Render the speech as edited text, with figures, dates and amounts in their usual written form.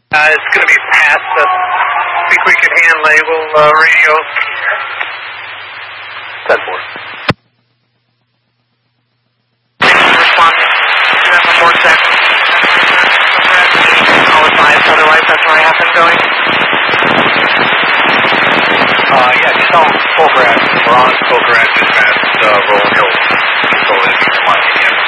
It's going to be past the, I think we can hand label radio. 10-4. Responding. You have 1 more second. I'll advise, otherwise that's where I have them going. Yeah, just tell them full grad. We're on full grad just past Rolling Hills. So that you can line again.